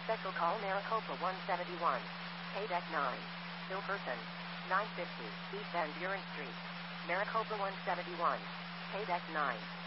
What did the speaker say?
Special call Maricopa 171. Pay deck 9. Bill person. 950 East Van Buren Street. Maricopa 171. Pay deck 9.